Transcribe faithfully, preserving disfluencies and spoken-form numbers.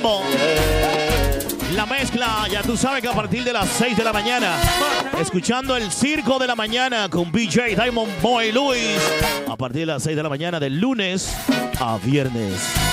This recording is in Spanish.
La mezcla, ya tú sabes que a partir de las seis de la mañana, escuchando el Circo de la Mañana con B J Diamond Boy Luis, a partir de las seis de la mañana, de lunes a viernes.